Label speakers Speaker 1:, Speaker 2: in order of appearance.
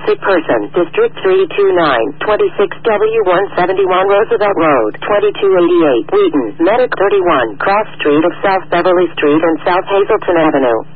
Speaker 1: sick person, District 329, 26W171 Roosevelt Road, 2288, Wheaton, Medic 31, Cross Street of South Beverly Street and South Hazleton Avenue.